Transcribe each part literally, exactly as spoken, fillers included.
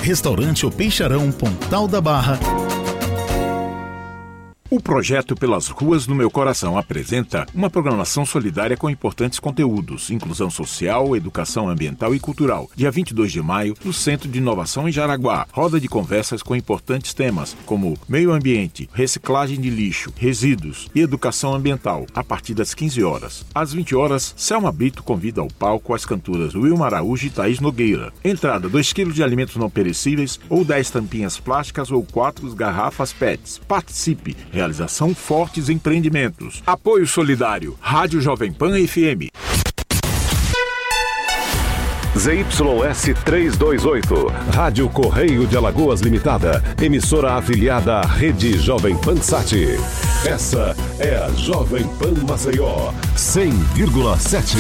Restaurante O Peixarão, Pontal da Barra. O projeto Pelas Ruas do Meu Coração apresenta uma programação solidária com importantes conteúdos, inclusão social, educação ambiental e cultural. Dia vinte e dois de maio, no Centro de Inovação em Jaraguá, roda de conversas com importantes temas como meio ambiente, reciclagem de lixo, resíduos e educação ambiental, a partir das quinze horas. Às vinte horas, Selma Brito convida ao palco as cantoras Wilma Araújo e Thaís Nogueira. Entrada: dois quilos de alimentos não perecíveis ou dez tampinhas plásticas ou quatro garrafas P E Ts. Participe! Realização Fortes Empreendimentos. Apoio solidário. Rádio Jovem Pan F M. Z Y S trezentos e vinte e oito, Rádio Correio de Alagoas Limitada, emissora afiliada à Rede Jovem Pan Sat. Essa é a Jovem Pan Maceió, cem vírgula sete.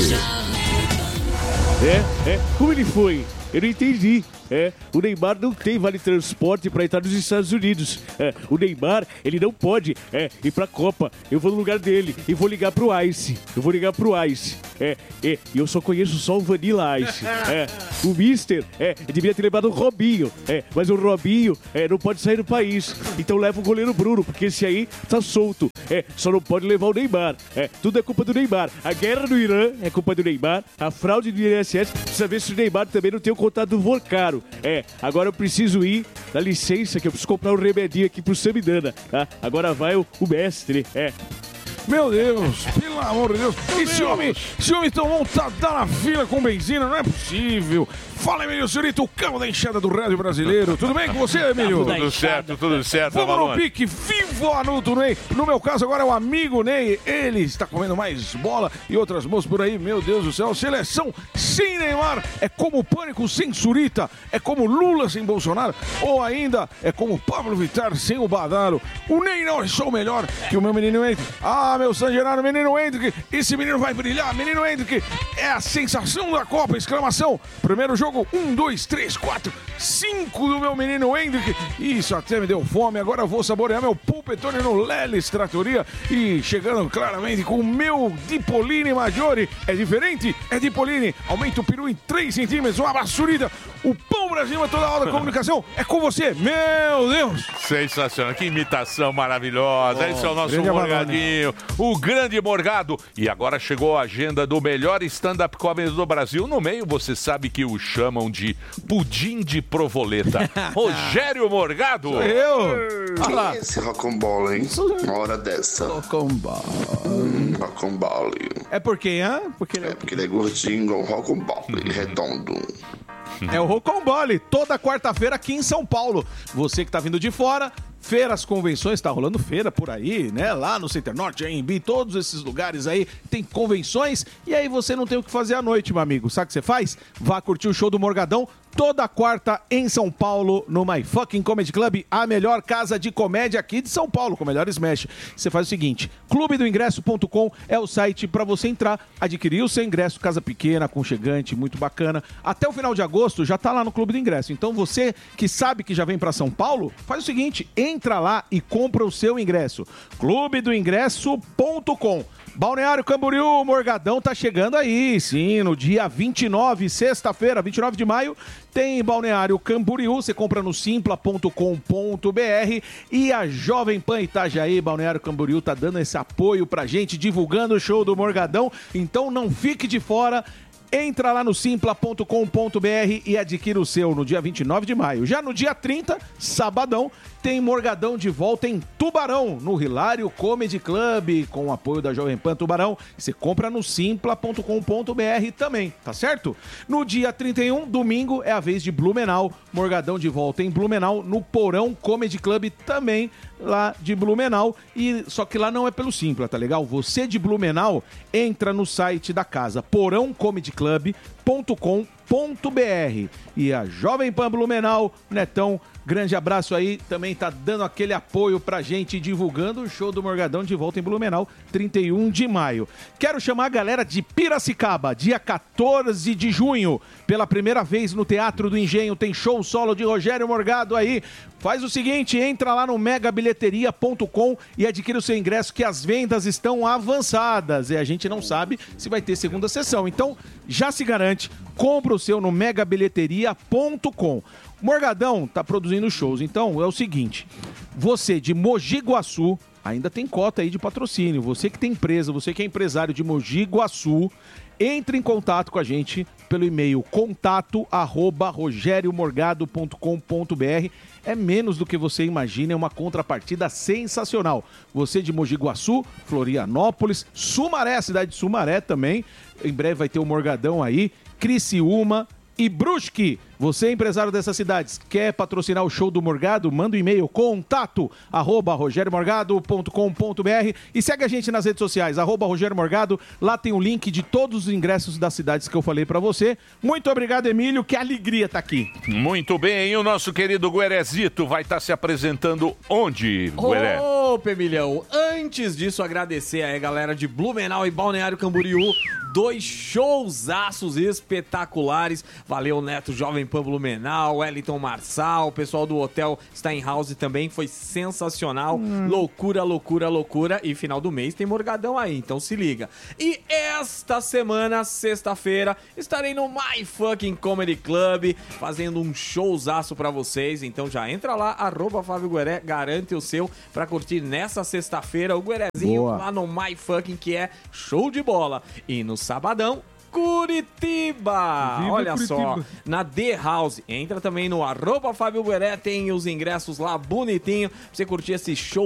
É, é, como ele foi? Eu não entendi. É, o Neymar não tem vale transporte para entrar nos Estados Unidos. É, o Neymar, ele não pode é, ir pra Copa. Eu vou no lugar dele e vou ligar pro Ice. Eu vou ligar pro Ice. É, é, e eu só conheço só o Vanilla Ice. É, o Mister é, devia ter levado o Robinho. É, mas o Robinho é, não pode sair do país. Então leva o goleiro Bruno, porque esse aí tá solto. É, só não pode levar o Neymar. É, tudo é culpa do Neymar. A guerra no Irã é culpa do Neymar. A fraude do I N S S precisa ver se o Neymar também não tem o contato do Vorcaro. É, agora eu preciso ir, dá licença que eu preciso comprar um remedinho aqui pro Samidana, tá? Agora vai o, o mestre, é. Meu Deus, pelo amor de Deus. Esse homem, esse homem tão montado na fila com benzina, não é possível. Fala, Emílio Surito, o cabo da enxada do rádio brasileiro. Tudo bem com você, Emílio? Tudo certo, tudo certo. Vamos no pique, vivo Anuto Ney. No meu caso agora é o amigo Ney. Ele está comendo mais bola e outras moças por aí. Meu Deus do céu, seleção sem Neymar é como Pânico sem Surita, é como Lula sem Bolsonaro, ou ainda é como Pablo Vittar sem o Badalo. O Ney não é só o melhor que o meu menino Hendrick. Ah, meu San Gerardo, menino Hendrick, esse menino vai brilhar, menino Hendrick é a sensação da Copa, exclamação. Primeiro jogo, um, dois, três, quatro, cinco do meu menino Hendrick. Isso até me deu fome, agora eu vou saborear meu pulpetone no Lelis Trattoria e chegando claramente com o meu Dipolini Maggiore. É diferente? É Dipolini. Aumenta o peru em três centímetros, uma bassurida. O Pão Brasil é toda a aula da comunicação. É com você, meu Deus. Sensacional, que imitação maravilhosa. Oh, esse é o nosso Morgadinho, o grande Morgado. E agora chegou a agenda do melhor stand-up comedy do Brasil. No meio, você sabe que o chamam de pudim de provoleta. Rogério Morgado. Sou eu. Quem é esse rocambole, hein? Uma hora dessa. Rocambole. Hum, rocambole. É porque, hein? Porque é porque ele é gordinho, igual rocambole, redondo. É o Rocambole, toda quarta-feira aqui em São Paulo. Você que tá vindo de fora, feiras, convenções, tá rolando feira por aí, né? Lá no Center Norte, em Embi, todos esses lugares aí tem convenções. E aí você não tem o que fazer à noite, meu amigo. Sabe o que você faz? Vá curtir o show do Morgadão toda quarta em São Paulo, no My Fucking Comedy Club, a melhor casa de comédia aqui de São Paulo, com o melhor smash. Você faz o seguinte, clube do ingresso ponto com é o site para você entrar, adquirir o seu ingresso, casa pequena, aconchegante, muito bacana. Até o final de agosto já tá lá no Clube do Ingresso. Então você que sabe que já vem para São Paulo, faz o seguinte, entra lá e compra o seu ingresso. clube do ingresso ponto com. Balneário Camboriú, Morgadão tá chegando aí, sim, no dia vinte e nove, sexta-feira, vinte e nove de maio, tem Balneário Camboriú, você compra no simpla ponto com ponto b r e a Jovem Pan Itajaí, Balneário Camboriú, tá dando esse apoio pra gente, divulgando o show do Morgadão, então não fique de fora. Entra lá no simpla ponto com ponto b r e adquira o seu no dia vinte e nove de maio. Já no dia trinta, sabadão, tem Morgadão de volta em Tubarão, no Hilário Comedy Club, com o apoio da Jovem Pan Tubarão. Você compra no simpla ponto com ponto b r também, tá certo? No dia trinta e um, domingo, é a vez de Blumenau. Morgadão de volta em Blumenau, no Porão Comedy Club também, lá de Blumenau. E, só que lá não é pelo Simpla, tá legal? Você de Blumenau, entra no site da casa, porão comedy club ponto com ponto b r. E a Jovem Pan Blumenau, Netão, grande abraço aí, também tá dando aquele apoio pra gente, divulgando o show do Morgadão de volta em Blumenau, trinta e um de maio. Quero chamar a galera de Piracicaba, dia quatorze de junho, pela primeira vez no Teatro do Engenho, tem show solo de Rogério Morgado aí. Faz o seguinte, entra lá no mega bilheteria ponto com e adquira o seu ingresso, que as vendas estão avançadas e a gente não sabe se vai ter segunda sessão. Então, já se garante, compra o seu no mega bilheteria ponto com. Morgadão tá produzindo shows, então é o seguinte, você de Mogi Guaçu, ainda tem cota aí de patrocínio, você que tem empresa, você que é empresário de Mogi Guaçu, entre em contato com a gente pelo e-mail contato arroba rogerio morgado ponto com ponto br. É menos do que você imagina, é uma contrapartida sensacional. Você de Mogi Guaçu, Florianópolis, Sumaré, cidade de Sumaré também. Em breve vai ter o Morgadão aí, Criciúma e Brusque. Você, empresário dessas cidades, quer patrocinar o show do Morgado? Manda um e-mail, contato, arroba rogerio morgado ponto com ponto br e segue a gente nas redes sociais, arroba Rogério Morgado. Lá tem o link de todos os ingressos das cidades que eu falei pra você. Muito obrigado, Emílio, que alegria tá aqui. Muito bem, e o nosso querido Guerezito vai estar se apresentando onde, Gueré? Ô, Emilhão, antes disso, agradecer aí a galera de Blumenau e Balneário Camboriú. Dois showzaços espetaculares. Valeu, Neto, Jovem Pan Blumenau, Wellington Marçal, o pessoal do Hotel Steinhouse também, foi sensacional. Hum. Loucura, loucura, loucura. E final do mês tem Morgadão aí, então se liga. E esta semana, sexta-feira, estarei no My Fucking Comedy Club, fazendo um showzaço pra vocês. Então já entra lá, arroba Fábio Gueré, garante o seu pra curtir nessa sexta-feira o Guerezinho lá no My Fucking, que é show de bola. E no sabadão, Curitiba! Viva Olha Curitiba. Só, na The House. Entra também no arroba Fábio Gueré, tem os ingressos lá bonitinho pra você curtir esse show